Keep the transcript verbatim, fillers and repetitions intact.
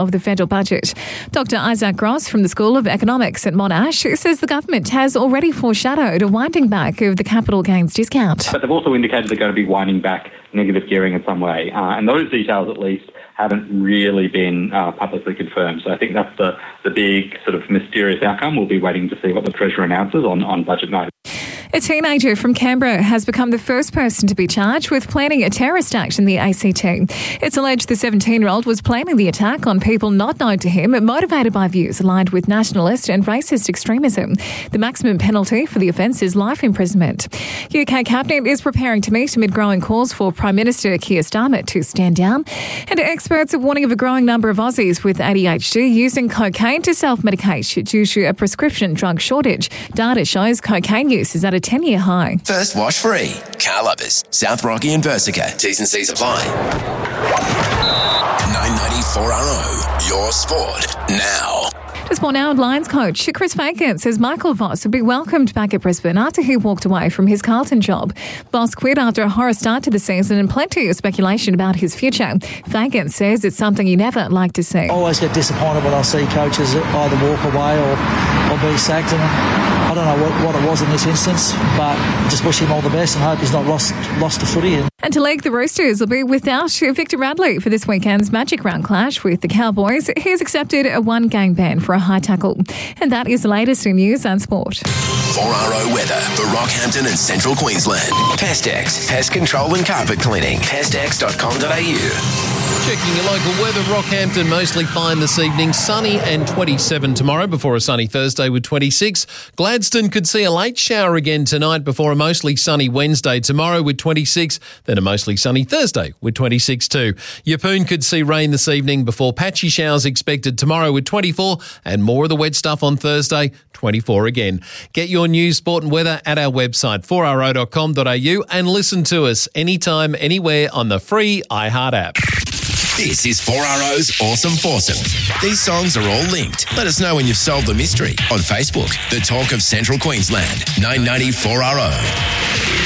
of the federal budget. Doctor Isaac Ross from the School of Economics at Monash says the government has already foreshadowed a winding back of the capital gains discount. But they've also indicated they're going to be winding back negative gearing in some way, uh, and those details at least haven't really been uh, publicly confirmed. So I think that's the, the big sort of mysterious outcome. We'll be waiting to see what the Treasurer announces on, on budget night. A teenager from Canberra has become the first person to be charged with planning a terrorist act in the A C T. It's alleged the seventeen-year-old was planning the attack on people not known to him, motivated by views aligned with nationalist and racist extremism. The maximum penalty for the offence is life imprisonment. U K Cabinet is preparing to meet amid growing calls for Prime Minister Keir Starmer to stand down. And experts are warning of a growing number of Aussies with A D H D using cocaine to self-medicate due to a prescription drug shortage. Data shows cocaine use is at a ten-year high. First wash free. Car Lovers, South Rocky and Versica. T's and C's apply. nine ninety-four R O, your sport now. The Sport Now Lions coach Chris Fagan says Michael Voss will be welcomed back at Brisbane after he walked away from his Carlton job. Voss quit after a horror start to the season and plenty of speculation about his future. Fagan says it's something you never like to see. I always get disappointed when I see coaches either walk away or, or be sacked. And I don't know what, what it was in this instance, but just wish him all the best and hope he's not lost lost to footy. And to league, the Roosters will be without Victor Radley for this weekend's Magic Round clash with the Cowboys. He's accepted a one-game ban for a high tackle. And that is the latest in news and sport. four R O weather for Rockhampton and Central Queensland. Pestex, pest control and carpet cleaning. pestex dot com dot a u. Checking your local weather, Rockhampton mostly fine this evening, sunny and twenty-seven tomorrow before a sunny Thursday with twenty-six. Gladstone could see a late shower again tonight before a mostly sunny Wednesday tomorrow with twenty-six, then a mostly sunny Thursday with twenty-six too. Yeppoon could see rain this evening before patchy showers expected tomorrow with twenty-four and more of the wet stuff on Thursday, twenty-four again. Get your news, sport and weather at our website four r o dot com dot a u and listen to us anytime, anywhere on the free iHeart app. This is four R O's Awesome Foursome. These songs are all linked. Let us know when you've solved the mystery on Facebook. The Talk of Central Queensland, nine ninety-four R O.